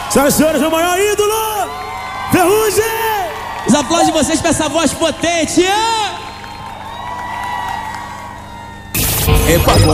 Senhoras e senhores, o maior ídolo, Ferrugem! Os aplausos de vocês pra essa voz potente.